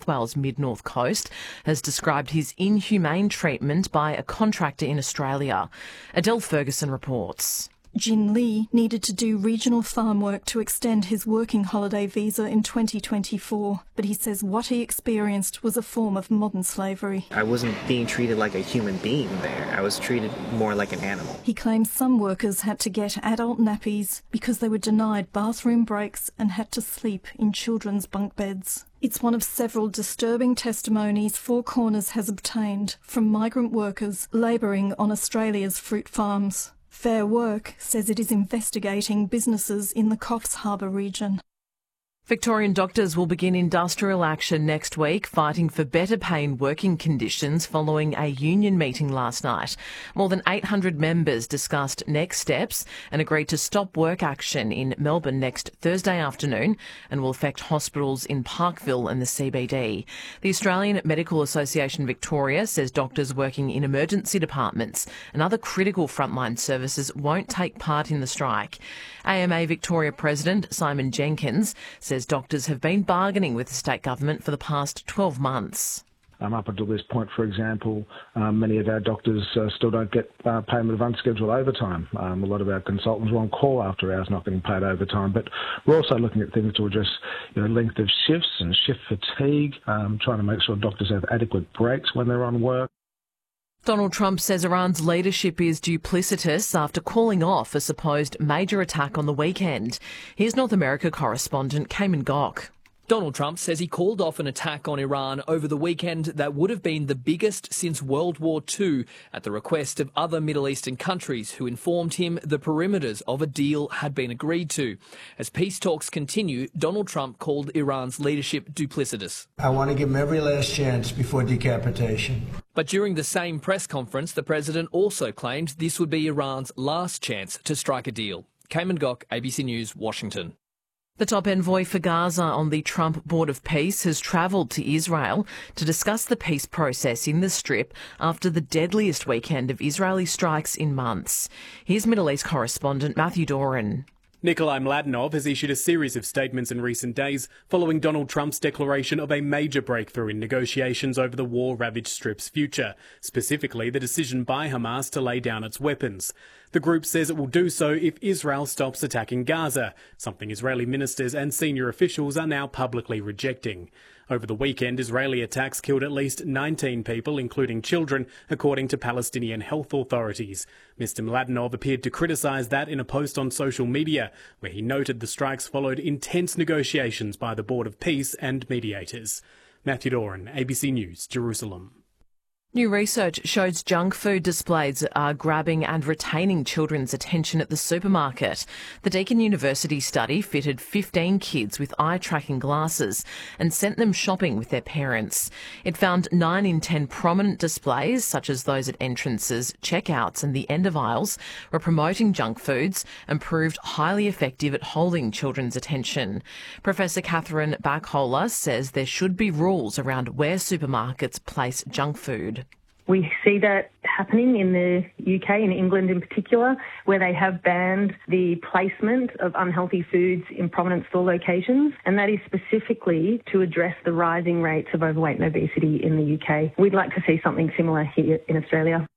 South Wales mid-north coast has described his inhumane treatment by a contractor in Australia. Adele Ferguson reports. Jin Lee needed to do regional farm work to extend his working holiday visa in 2024, but he says what he experienced was a form of modern slavery. I wasn't being treated like a human being there. I was treated more like an animal. He claims some workers had to get adult nappies because they were denied bathroom breaks and had to sleep in children's bunk beds. It's one of several disturbing testimonies Four Corners has obtained from migrant workers labouring on Australia's fruit farms. Fair Work says it is investigating businesses in the Coffs Harbour region. Victorian doctors will begin industrial action next week, fighting for better pay and working conditions following a union meeting last night. More than 800 members discussed next steps and agreed to stop work action in Melbourne next Thursday afternoon and will affect hospitals in Parkville and the CBD. The Australian Medical Association Victoria says doctors working in emergency departments and other critical frontline services won't take part in the strike. AMA Victoria President Simon Jenkins says doctors have been bargaining with the state government for the past 12 months. Up until this point, for example, many of our doctors still don't get payment of unscheduled overtime. A lot of our consultants are on call after hours, not getting paid overtime. But we're also looking at things to address length of shifts and shift fatigue, trying to make sure doctors have adequate breaks when they're on work. Donald Trump says Iran's leadership is duplicitous after calling off a supposed major attack on the weekend. Here's North America correspondent Cayman Gok. Donald Trump says he called off an attack on Iran over the weekend that would have been the biggest since World War II at the request of other Middle Eastern countries who informed him the perimeters of a deal had been agreed to. As peace talks continue, Donald Trump called Iran's leadership duplicitous. I want to give him every last chance before decapitation. But during the same press conference, the president also claimed this would be Iran's last chance to strike a deal. Cayman Gok, ABC News, Washington. The top envoy for Gaza on the Trump Board of Peace has travelled to Israel to discuss the peace process in the Strip after the deadliest weekend of Israeli strikes in months. Here's Middle East correspondent Matthew Doran. Nikolai Mladenov has issued a series of statements in recent days following Donald Trump's declaration of a major breakthrough in negotiations over the war-ravaged Strip's future, specifically the decision by Hamas to lay down its weapons. The group says it will do so if Israel stops attacking Gaza, something Israeli ministers and senior officials are now publicly rejecting. Over the weekend, Israeli attacks killed at least 19 people, including children, according to Palestinian health authorities. Mr. Mladenov appeared to criticise that in a post on social media, where he noted the strikes followed intense negotiations by the Board of Peace and mediators. Matthew Doran, ABC News, Jerusalem. New research shows junk food displays are grabbing and retaining children's attention at the supermarket. The Deakin University study fitted 15 kids with eye-tracking glasses and sent them shopping with their parents. It found 9 in 10 prominent displays, such as those at entrances, checkouts and the end of aisles, were promoting junk foods and proved highly effective at holding children's attention. Professor Catherine Backholer says there should be rules around where supermarkets place junk food. We see that happening in the UK, in England in particular, where they have banned the placement of unhealthy foods in prominent store locations, and that is specifically to address the rising rates of overweight and obesity in the UK. We'd like to see something similar here in Australia.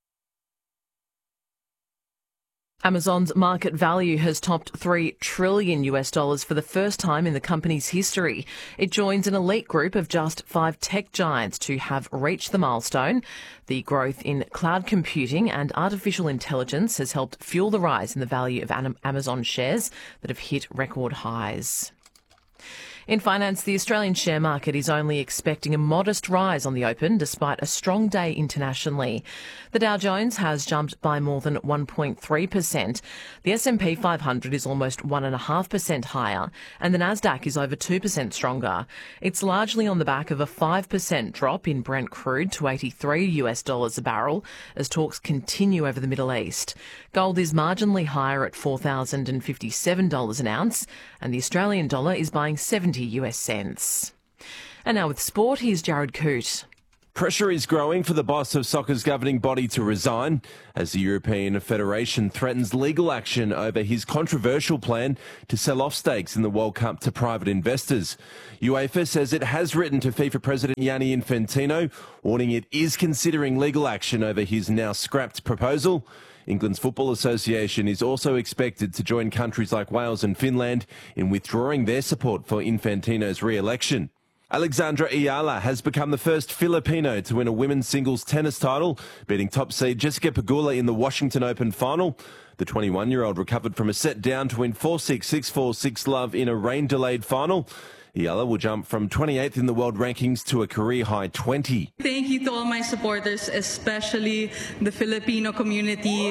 Amazon's market value has topped $3 trillion for the first time in the company's history. It joins an elite group of just 5 tech giants to have reached the milestone. The growth in cloud computing and artificial intelligence has helped fuel the rise in the value of Amazon shares that have hit record highs. In finance, the Australian share market is only expecting a modest rise on the open despite a strong day internationally. The Dow Jones has jumped by more than 1.3%. The S&P 500 is almost 1.5% higher, and the Nasdaq is over 2% stronger. It's largely on the back of a 5% drop in Brent crude to $83 a barrel as talks continue over the Middle East. Gold is marginally higher at $4,057 an ounce, and the Australian dollar is buying 70 US cents. And now with sport, here's Jared Coote. Pressure is growing for the boss of soccer's governing body to resign as the European Federation threatens legal action over his controversial plan to sell off stakes in the World Cup to private investors. UEFA says it has written to FIFA President Gianni Infantino, warning it is considering legal action over his now scrapped proposal. England's Football Association is also expected to join countries like Wales and Finland in withdrawing their support for Infantino's re-election. Alexandra Ayala has become the first Filipino to win a women's singles tennis title, beating top seed Jessica Pegula in the Washington Open final. The 21-year-old recovered from a set down to win 4-6, 6-4, 6-love in a rain-delayed final. Ayala will jump from 28th in the world rankings to a career-high 20. Thank you to all my supporters, especially the Filipino community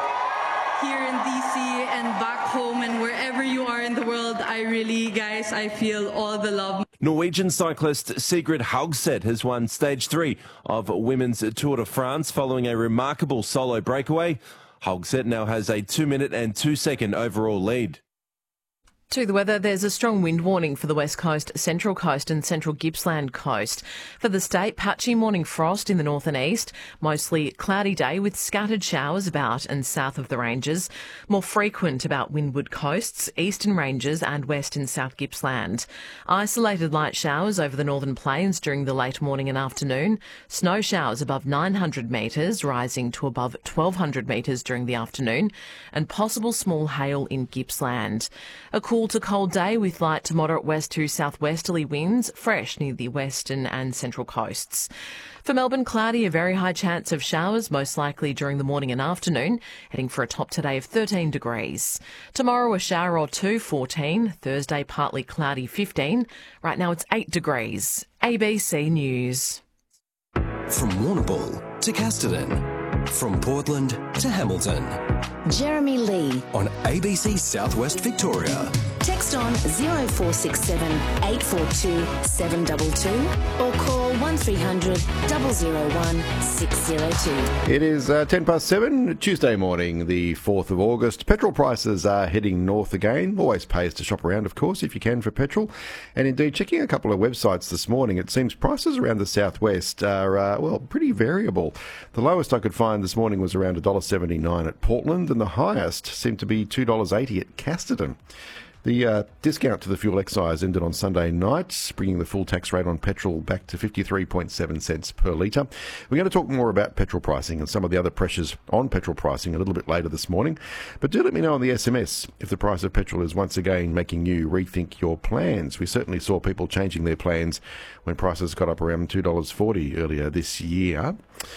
here in DC and back home and wherever you are in the world. I feel all the love. Norwegian cyclist Sigrid Haugseth has won stage 3 of Women's Tour de France following a remarkable solo breakaway. Haugseth now has a 2-minute and 2-second overall lead. To the weather, there's a strong wind warning for the West Coast, Central Coast and Central Gippsland Coast. For the state, patchy morning frost in the north and east, mostly cloudy day with scattered showers about and south of the ranges, more frequent about windward coasts, eastern ranges and west and south Gippsland. Isolated light showers over the northern plains during the late morning and afternoon, snow showers above 900 metres, rising to above 1,200 metres during the afternoon, and possible small hail in Gippsland. A cool to cold day with light to moderate west to southwesterly winds, fresh near the western and central coasts. For Melbourne, cloudy, a very high chance of showers, most likely during the morning and afternoon, heading for a top today of 13 degrees. Tomorrow, a shower or two, 14. Thursday, partly cloudy, 15. Right now, it's 8 degrees. ABC News. From Warrnambool to Casterton, from Portland to Hamilton. Jeremy Lee on ABC Southwest Victoria. Text on 0467 842 722 or call 1300 001 602. It is 7:10, Tuesday morning, the 4th of August. Petrol prices are heading north again. Always pays to shop around, of course, if you can, for petrol. And indeed, checking a couple of websites this morning, it seems prices around the southwest are, pretty variable. The lowest I could find this morning was around $1.79 at Portland, and the highest seemed to be $2.80 at Casterton. The discount to the fuel excise ended on Sunday night, bringing the full tax rate on petrol back to 53.7 cents per litre. We're going to talk more about petrol pricing and some of the other pressures on petrol pricing a little bit later this morning. But do let me know on the SMS if the price of petrol is once again making you rethink your plans. We certainly saw people changing their plans when prices got up around $2.40 earlier this year.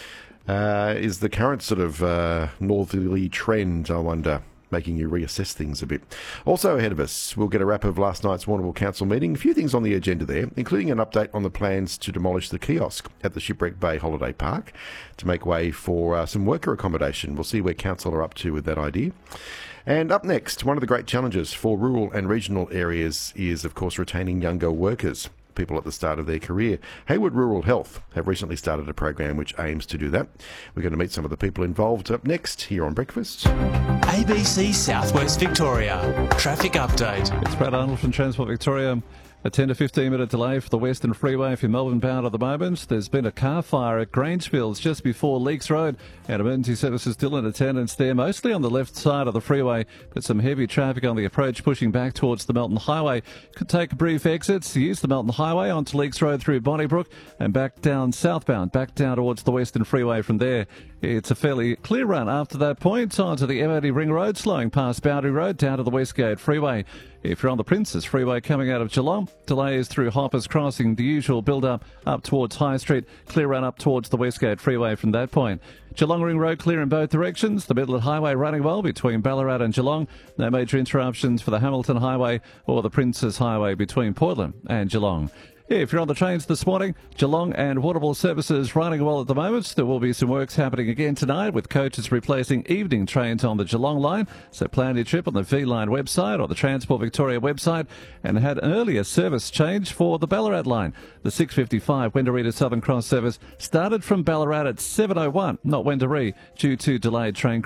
Is the current sort of northerly trend, I wonder, making you reassess things a bit? Also ahead of us, we'll get a wrap of last night's Warrnambool Council meeting. A few things on the agenda there, including an update on the plans to demolish the kiosk at the Shipwreck Bay Holiday Park to make way for some worker accommodation. We'll see where Council are up to with that idea. And up next, one of the great challenges for rural and regional areas is, of course, retaining younger workers, people at the start of their career. Hayward Rural Health have recently started a program which aims to do that. We're going to meet some of the people involved up next here on Breakfast. ABC Southwest Victoria. Traffic update. It's Brad Arnold from Transport Victoria. A 10 to 15 minute delay for the Western Freeway if you're Melbourne bound at the moment. There's been a car fire at Grangefields just before Leakes Road, and emergency services still in attendance there, mostly on the left side of the freeway, but some heavy traffic on the approach pushing back towards the Melton Highway. Could take brief exits. Use the Melton Highway onto Leakes Road through Bonnybrook and back down southbound, back down towards the Western Freeway from there. It's a fairly clear run after that point onto the MOD Ring Road, slowing past Boundary Road down to the Westgate Freeway. If you're on the Princes Freeway coming out of Geelong, delays through Hoppers Crossing, the usual build-up up towards High Street, clear run up towards the Westgate Freeway from that point. Geelong Ring Road clear in both directions. The Midland Highway running well between Ballarat and Geelong. No major interruptions for the Hamilton Highway or the Princes Highway between Portland and Geelong. If you're on the trains this morning, Geelong and Warrnambool services running well at the moment. There will be some works happening again tonight with coaches replacing evening trains on the Geelong line. So plan your trip on the V-Line website or the Transport Victoria website, and had an earlier service change for the Ballarat line. The 6:55 Wendouree to Southern Cross service started from Ballarat at 7:01, not Wendouree, due to delayed train crew.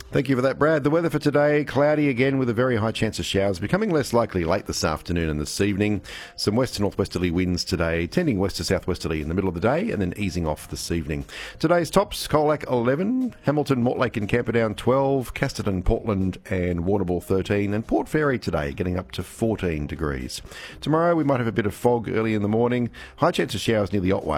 Thank you for that, Brad. The weather for today, cloudy again with a very high chance of showers, becoming less likely late this afternoon and this evening. Some west to northwesterly winds today, tending west to southwesterly in the middle of the day and then easing off this evening. Today's tops, Colac 11, Hamilton, Mortlake and Camperdown 12, Casterton, Portland and Warrnambool 13, and Port Fairy today getting up to 14 degrees. Tomorrow we might have a bit of fog early in the morning, high chance of showers near the Otway.